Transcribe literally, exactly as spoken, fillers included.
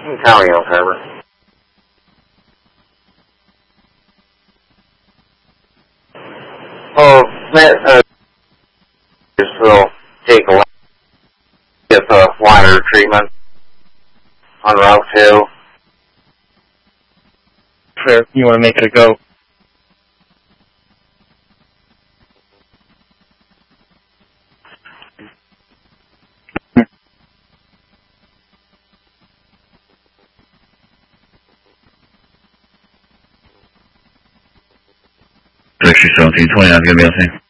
County on Harbor. Oh, that, uh, just will take a lot, get the water treatment on Route two. Fair. You want to make it a go? Section seventeen twenty-nine, give me a thing.